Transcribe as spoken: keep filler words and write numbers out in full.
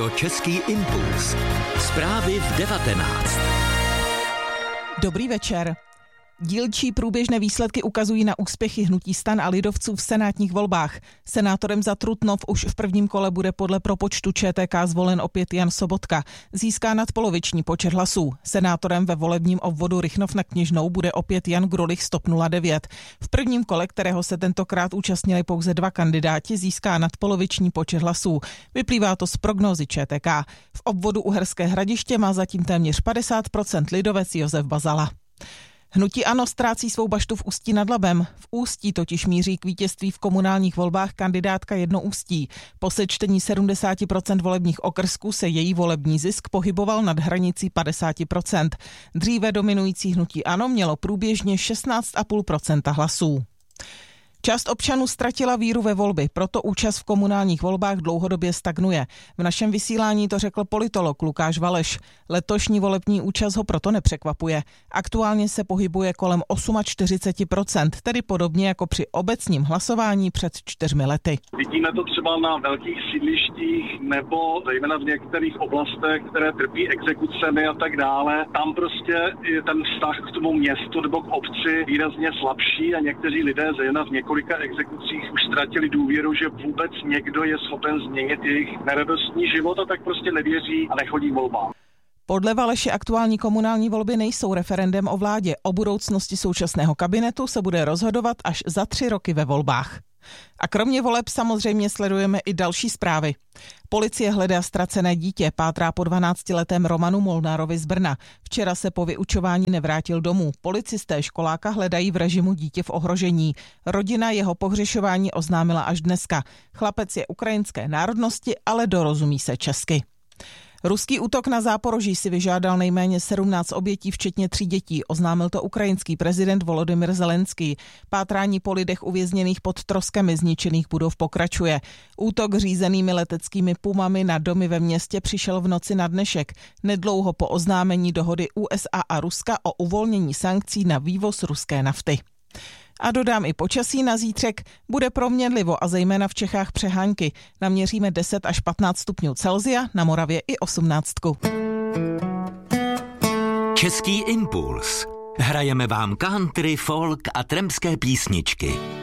Český impuls. Zprávy v devatenáct. Dobrý večer. Dílčí průběžné výsledky ukazují na úspěchy hnutí STAN a lidovců v senátních volbách. Senátorem za Trutnov už v prvním kole bude podle propočtu ČTK zvolen opět Jan Sobotka. Získá nadpoloviční počet hlasů. Senátorem ve volebním obvodu Rychnov nad Kněžnou bude opět Jan Grulich z TOP nula devět. V prvním kole, kterého se tentokrát účastnili pouze dva kandidáti, získá nadpoloviční počet hlasů. Vyplývá to z prognózy ČTK. V obvodu Uherské Hradiště má zatím téměř padesát procent lidovec Josef Bazala. Hnutí ANO ztrácí svou baštu v Ústí nad Labem. V Ústí totiž míří k vítězství v komunálních volbách kandidátka Jednoústí. Po sečtení sedmdesát procent volebních okrsků se její volební zisk pohyboval nad hranicí padesát procent. Dříve dominující hnutí ANO mělo průběžně šestnáct celá pět procenta hlasů. Část občanů ztratila víru ve volby, proto účast v komunálních volbách dlouhodobě stagnuje. V našem vysílání to řekl politolog Lukáš Valeš. Letošní volební účast ho proto nepřekvapuje. Aktuálně se pohybuje kolem čtyřicet osm procent, tedy podobně jako při obecním hlasování před čtyřmi lety. Vidíme to třeba na velkých sídlištích nebo zejména v některých oblastech, které trpí exekucemi a tak dále. Tam prostě je ten vztah k tomu městu nebo k obci výrazně slabší a někteří lidé zejména v několika několika exekucích už ztratili důvěru, že vůbec někdo je schopen změnit jejich neradostný život a tak prostě nevěří a nechodí volbám. Podle Valeše aktuální komunální volby nejsou referendem o vládě. O budoucnosti současného kabinetu se bude rozhodovat až za tři roky ve volbách. A kromě voleb samozřejmě sledujeme i další zprávy. Policie hledá ztracené dítě, pátrá po dvanáctiletém Romanu Molnárovi z Brna. Včera se po vyučování nevrátil domů. Policisté školáka hledají v režimu dítě v ohrožení. Rodina jeho pohřešování oznámila až dneska. Chlapec je ukrajinské národnosti, ale dorozumí se česky. Ruský útok na Záporoží si vyžádal nejméně sedmnáct obětí, včetně tří dětí, oznámil to ukrajinský prezident Volodymyr Zelenský. Pátrání po lidech uvězněných pod troskami zničených budov pokračuje. Útok řízenými leteckými pumami na domy ve městě přišel v noci na dnešek, nedlouho po oznámení dohody U S A a Ruska o uvolnění sankcí na vývoz ruské nafty. A dodám i počasí na zítřek. Bude proměnlivo a zejména v Čechách přehánky. Naměříme deset až patnáct stupňů Celsia, na Moravě i osmnáct. Český impuls. Hrajeme vám country, folk a trampské písničky.